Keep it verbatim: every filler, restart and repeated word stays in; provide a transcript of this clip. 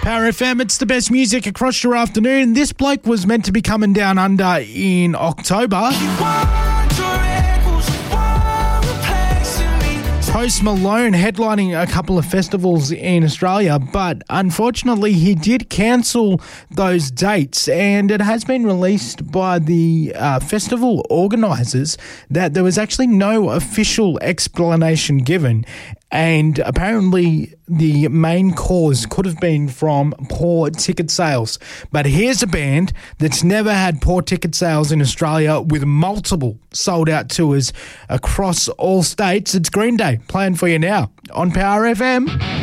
Power F M, it's the best music across your afternoon. This bloke was meant to be coming down under in October. Post Malone headlining a couple of festivals in Australia, but unfortunately he did cancel those dates, and it has been released by the uh, festival organisers that there was actually no official explanation given, and apparently the main cause could have been from poor ticket sales. But here's a band that's never had poor ticket sales in Australia with multiple sold-out tours across all states. It's Green Day playing for you now on Power F M.